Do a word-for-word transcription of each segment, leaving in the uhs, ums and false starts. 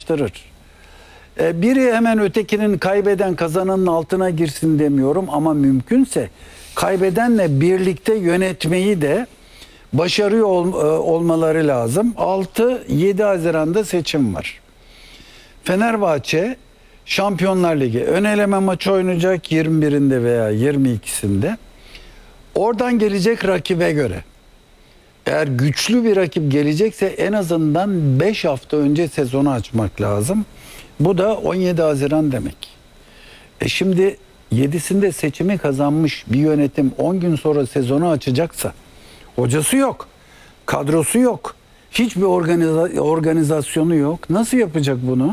karşılaştırır. E, biri hemen ötekinin kaybeden kazananın altına girsin demiyorum ama mümkünse kaybedenle birlikte yönetmeyi de başarıyor ol, e, olmaları lazım. altı yedi Haziran'da seçim var. Fenerbahçe Şampiyonlar Ligi ön eleme maçı oynayacak yirmi birinde veya yirmi ikisinde. Oradan gelecek rakibe göre. Eğer güçlü bir rakip gelecekse en azından beş hafta önce sezonu açmak lazım. Bu da on yedi Haziran demek. E şimdi yedisinde seçimi kazanmış bir yönetim on gün sonra sezonu açacaksa hocası yok, kadrosu yok, hiçbir organiza- organizasyonu yok. Nasıl yapacak bunu?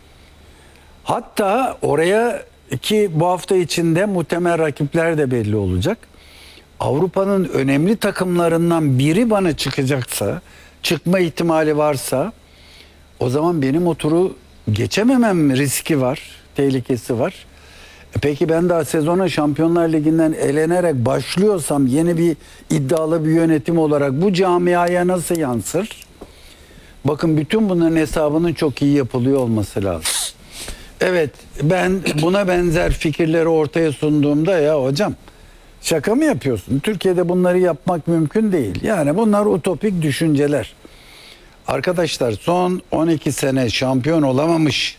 Hatta oraya ki bu hafta içinde muhtemel rakipler de belli olacak. Avrupa'nın önemli takımlarından biri bana çıkacaksa, çıkma ihtimali varsa o zaman benim o turu geçememem riski var, tehlikesi var. E peki ben daha sezona Şampiyonlar Ligi'nden elenerek başlıyorsam yeni bir iddialı bir yönetim olarak bu camiaya nasıl yansır? Bakın bütün bunların hesabının çok iyi yapılıyor olması lazım. Evet, ben buna benzer fikirleri ortaya sunduğumda ya hocam şaka mı yapıyorsun? Türkiye'de bunları yapmak mümkün değil. Yani bunlar utopik düşünceler. Arkadaşlar son on iki sene şampiyon olamamış,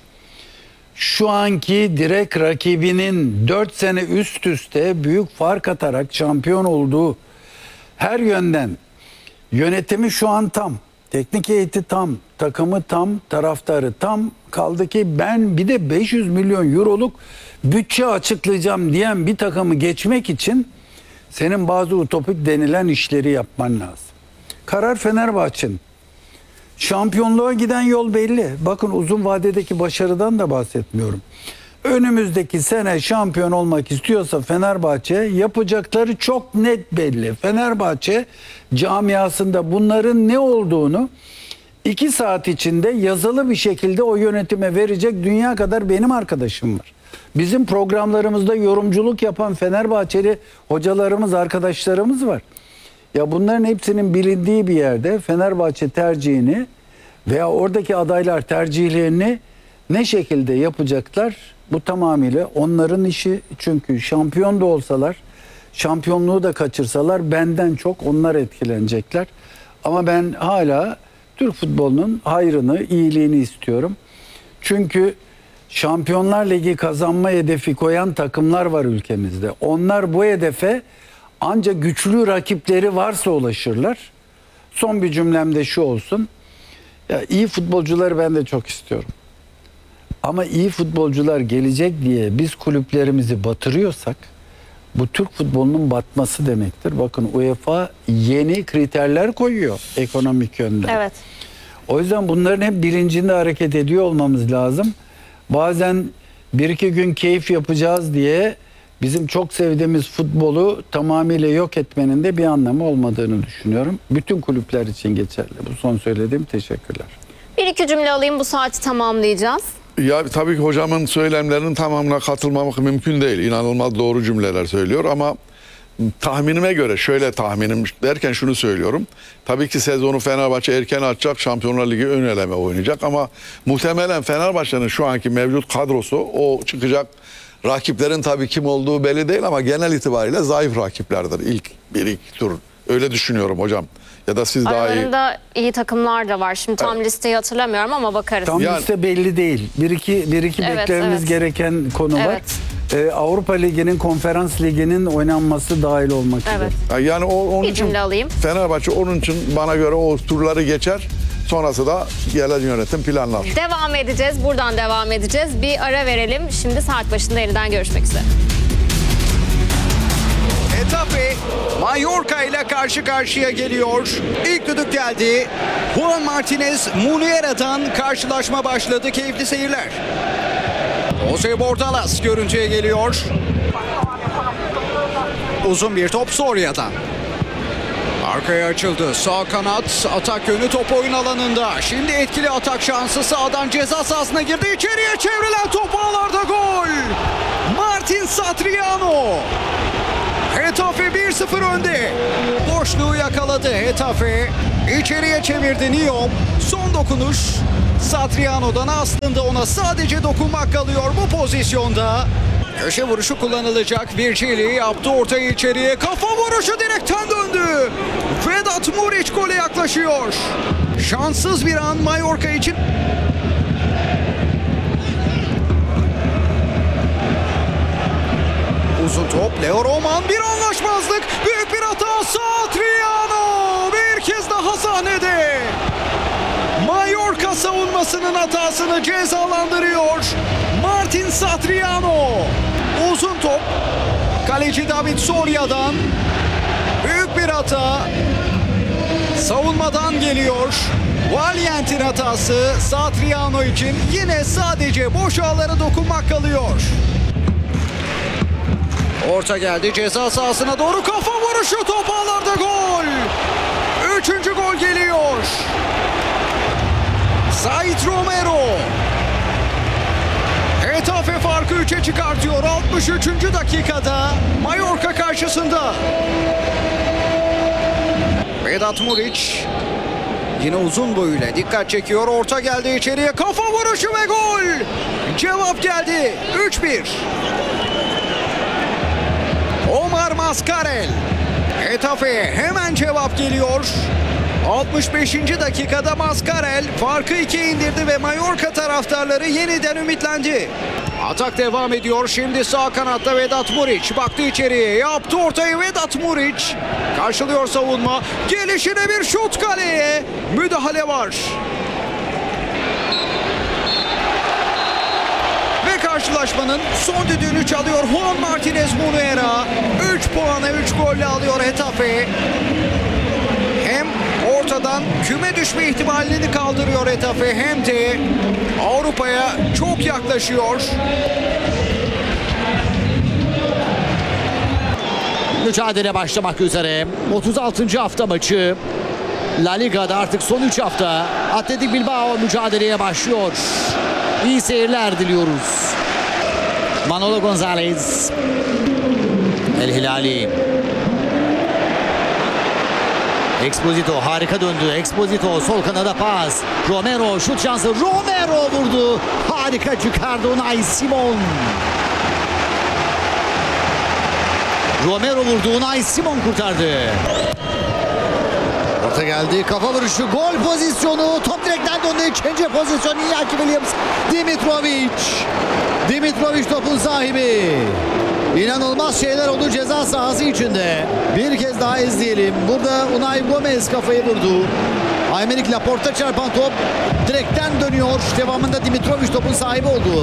şu anki direkt rakibinin dört sene üst üste büyük fark atarak şampiyon olduğu her yönden yönetimi şu an tam, teknik heyeti tam, takımı tam, taraftarı tam, kaldı ki ben bir de beş yüz milyon euroluk bütçe açıklayacağım diyen bir takımı geçmek için senin bazı utopik denilen işleri yapman lazım. Karar Fenerbahçe'nin. Şampiyonluğa giden yol belli. Bakın uzun vadedeki başarıdan da bahsetmiyorum. Önümüzdeki sene şampiyon olmak istiyorsa Fenerbahçe yapacakları çok net belli. Fenerbahçe camiasında bunların ne olduğunu iki saat içinde yazılı bir şekilde o yönetime verecek dünya kadar benim arkadaşım var. Bizim programlarımızda yorumculuk yapan Fenerbahçeli hocalarımız, arkadaşlarımız var. Ya bunların hepsinin bilindiği bir yerde Fenerbahçe tercihini veya oradaki adaylar tercihlerini ne şekilde yapacaklar? Bu tamamıyla onların işi. Çünkü şampiyon da olsalar, şampiyonluğu da kaçırsalar benden çok onlar etkilenecekler. Ama ben hala Türk futbolunun hayrını, iyiliğini istiyorum. Çünkü Şampiyonlar Ligi kazanma hedefi koyan takımlar var ülkemizde. Onlar bu hedefe ancak güçlü rakipleri varsa ulaşırlar. Son bir cümlemde şu olsun. Ya iyi futbolcuları ben de çok istiyorum. Ama iyi futbolcular gelecek diye biz kulüplerimizi batırıyorsak bu Türk futbolunun batması demektir. Bakın UEFA yeni kriterler koyuyor ekonomik yönden. Evet. O yüzden bunların hep bilincinde hareket ediyor olmamız lazım. Bazen bir iki gün keyif yapacağız diye bizim çok sevdiğimiz futbolu tamamıyla yok etmenin de bir anlamı olmadığını düşünüyorum. Bütün kulüpler için geçerli. Bu son söylediğim. Teşekkürler. Bir iki cümle alayım, bu saati tamamlayacağız. Ya tabii ki hocamın söylemlerinin tamamına katılmamak mümkün değil. İnanılmaz doğru cümleler söylüyor ama tahminime göre şöyle tahminim derken şunu söylüyorum. Tabii ki sezonu Fenerbahçe erken açacak, Şampiyonlar Ligi ön eleme oynayacak ama muhtemelen Fenerbahçe'nin şu anki mevcut kadrosu o çıkacak rakiplerin tabii kim olduğu belli değil ama genel itibariyle zayıf rakiplerdir ilk bir iki tur. Öyle düşünüyorum hocam. Ya da siz daha iyi. Aralarında iyi takımlar da var. Şimdi tam Evet. listeyi hatırlamıyorum ama bakarız. Tam Yani- liste belli değil. Bir iki, bir iki Evet, beklememiz evet. gereken konu var. Evet. Ee, Avrupa Ligi'nin, Konferans Ligi'nin oynanması dahil olmak üzere. Evet. Yani o, onun Bir için cümle alayım. Fenerbahçe onun için bana göre o turları geçer. Sonrası da gelen yönetim planlar. Devam edeceğiz. Buradan devam edeceğiz. Bir ara verelim. Şimdi saat başında yeniden görüşmek üzere. Getafe Mallorca ile karşı karşıya geliyor. İlk düdük geldi. Juan Martinez Muniera'dan karşılaşma başladı. Keyifli seyirler. Jose Bordalas görüntüye geliyor. Uzun bir top Soria'dan. Arkaya açıldı. Sağ kanat atak yönü, top oyun alanında. Şimdi etkili atak şansı, sağdan ceza sahasına girdi. İçeriye çevrilen top ağlarda gol. Martin Satriano. Getafe bir sıfır önde. Boşluğu yakaladı Getafe. İçeriye çevirdi Niyom. Son dokunuş Satriano'dan aslında ona sadece dokunmak kalıyor bu pozisyonda. Köşe vuruşu kullanılacak. Virgili yaptı ortayı içeriye. Kafa vuruşu direkten döndü. Vedat Muriç gole yaklaşıyor. Şanssız bir an Mallorca için. Uzun top. Leo Roman, bir anlaşmazlık. Büyük bir hata. Satriano bir kez daha sahnede. Mallorca savunmasının hatasını cezalandırıyor. Martin Satriano. Uzun top. Kaleci David Soria'dan. Büyük bir hata. Savunmadan geliyor. Valiant'in hatası Satriano için yine sadece boş ağlara dokunmak kalıyor. Orta geldi ceza sahasına doğru, kafa vuruşu, top ağlarda, gol. Üçüncü gol geliyor. Sait Romero. Getafe farkı üçe çıkartıyor altmış üçüncü dakikada Mallorca karşısında. Vedat Muriç yine uzun boyuyla dikkat çekiyor. Orta geldi içeriye, kafa vuruşu ve gol. Cevap geldi. üç bir. Omar Mascarell. Getafe hemen cevap geliyor. altmış beşinci dakikada Mascarell farkı ikiye indirdi ve Mallorca taraftarları yeniden ümitlendi. Atak devam ediyor. Şimdi sağ kanatta Vedat Muriç baktı içeriye, yaptı ortayı Vedat Muriç. Karşılıyor savunma. Gelişine bir şut, kaleye. Müdahale var. Ve karşılaşmanın son düdüğünü çalıyor Juan Martinez Munuera. üç puana üç golle alıyor Getafe. Hem ortadan küme düşme ihtimalini kaldırıyor Getafe, hem de Avrupa'ya çok yaklaşıyor. Mücadele başlamak üzere. otuz altıncı hafta maçı. La Liga'da artık son üç hafta. Athletic Bilbao mücadeleye başlıyor. İyi seyirler diliyoruz. Manolo González. El Hilali. Exposito harika döndü. Exposito sol kanada pas. Romero şut şansı. Romero vurdu. Harika çıkardı Unai Simon. Romero vurdu. Unai Simon kurtardı. Orta geldi. Kafa vuruşu. Gol pozisyonu. Top direkten döndü. İkinci pozisyon. Iñaki Williams. Dimitrovic. Dimitrovic topun sahibi. İnanılmaz şeyler oldu ceza sahası içinde. Bir kez daha izleyelim. Burada Unai Gomez kafayı vurdu. Aymeric Laporte'a çarpan top direkten dönüyor. Devamında Dimitrovic topun sahibi oldu.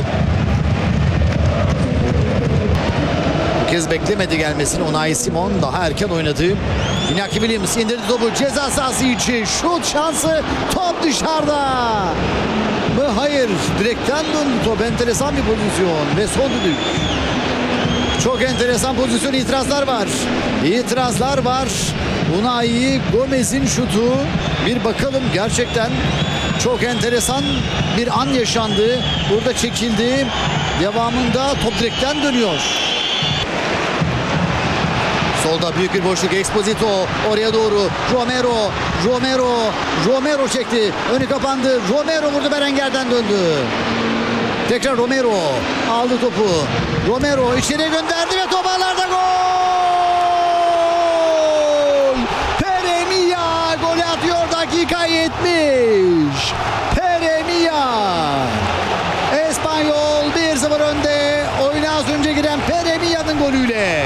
Bu kez beklemedi gelmesini Unai Simon. Daha erken oynadı. Iñaki Williams indirdi topu ceza sahası içi. Şut şansı. Top dışarıda. Mı? Hayır. Direkten döndü top. Enteresan bir pozisyon. Ve son düdük. Çok enteresan pozisyon, itirazlar var. İtirazlar var. Unai Gomez'in şutu. Bir bakalım, gerçekten çok enteresan bir an yaşandı. Burada çekildi. Devamında top direkten dönüyor. Solda büyük bir boşluk. Exposito oraya doğru. Romero. Romero. Romero çekti. Önü kapandı. Romero vurdu. Berenger'den döndü. Tekrar Romero aldı topu. Romero içeriye gönderdi ve top ağlarda, gol! Peremilla golü atıyor, dakika yetmiş. Peremilla. Espanyol bir sıfır önde. Oyuna az önce giren Peremilla'nın golüyle.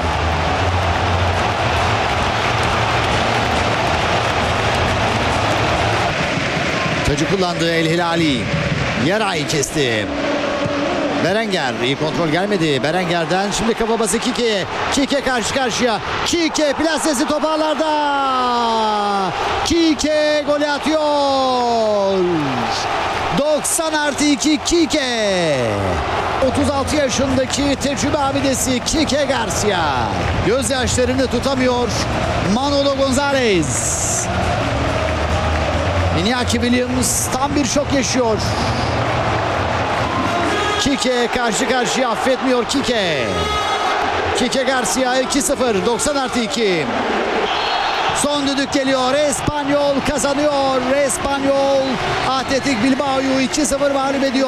Tacı kullandı El Hilali. Yarayı kesti. Berenger, iyi kontrol gelmedi. Berenger'den şimdi kafa bası Kike. Kike karşı karşıya. Kike plasesi top ağlarda. Kike golü atıyor. doksan artı iki Kike. otuz altı yaşındaki tecrübe abidesi Kike Garcia. Gözyaşlarını tutamıyor Manolo González. Iñaki Williams tam bir şok yaşıyor. Kike karşı karşıya, affetmiyor Kike. Kike Garcia iki sıfır, doksan artı iki. Son düdük geliyor. Espanyol kazanıyor. Espanyol Atletik Bilbao'yu iki sıfır mağlup ediyor.